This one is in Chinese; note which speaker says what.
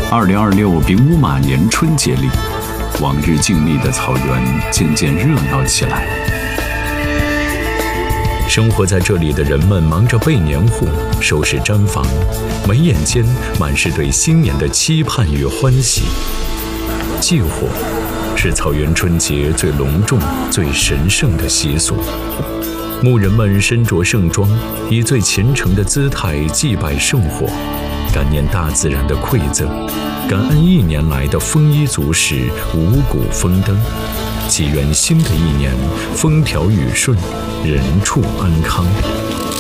Speaker 1: 2026丙午马年春节里，往日静谧的草原渐渐热闹起来。
Speaker 2: 生活在这里的人们忙着备年货、收拾毡房，眉眼间满是对新年的期盼与欢喜。祭火是草原春节最隆重、最神圣的习俗。牧人们身着盛装，以最虔诚的姿态祭拜圣火，感念大自然的馈赠，感恩一年来的丰衣足食、五谷丰登，祈愿新的一年风调雨顺，人畜安康。